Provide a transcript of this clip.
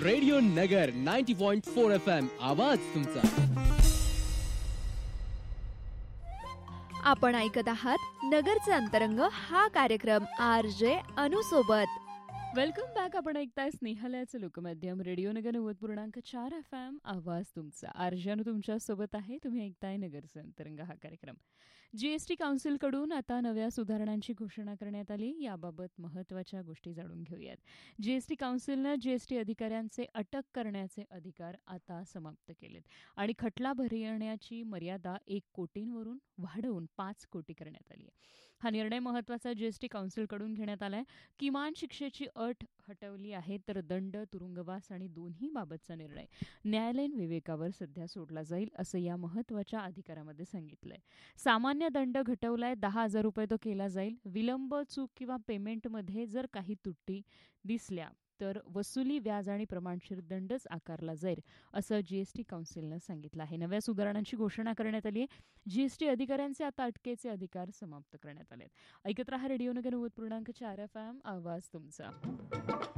Radio नगर 90.4 FM आवाज तुमचा. आपण ऐकत आहात नगरचे अंतरंग हा कार्यक्रम RJ अनु सोबत. Welcome back. आपण ऐकताय स्नेहालयाचं लोकमाध्यम रेडिओ नगर 90.4 FM आवाज तुमचा. आरजानु तुमच्या सोबत आहे. तुम्ही ऐकताय नगरचं अंतरंग हा कार्यक्रम. GST काउन्सिलकडून आता नव्या सुधारणांची घोषणा करण्यात आली. याबाबत महत्त्वाच्या गोष्टी जाणून घेऊयात. GST काउन्सिलनं GST अधिकाऱ्यांचे अटक करण्याचे अधिकार आता समाप्त केलेत आणि खटला भरण्याची मर्यादा 1 कोटींवरून वाढवून 5 कोटी करण्यात आली आहे. हा निर्णय महत्त्वाचा GST काउन्सिलकडून घेण्यात आलाय. किमान शिक्षेची अट हटवली आहे, तर दंड, तुरुंगवास आणि दोन्ही बाबतचा निर्णय न्यायालयीन विवेकावर सध्या सोडला जाईल, असं या महत्त्वाच्या अधिकारामध्ये सांगितलंय. सामान्य दंड घटवलाय, 10,000 रुपये तो केला जाईल. विलंब, चूक किंवा पेमेंटमध्ये जर काही त्रुटी दिसल्या तर वसुली, व्याज आणि प्रमाणशीर दंडच आकारला जाईल, असं GST काउन्सिलनं सांगितलं आहे. नव्या सुधारणांची घोषणा करण्यात आली आहे. GST अधिकाऱ्यांचे आता अटकेचे अधिकार समाप्त करण्यात आले. ऐकत रहा रेडिओ नगर 90.4 FM आवाज तुमचा.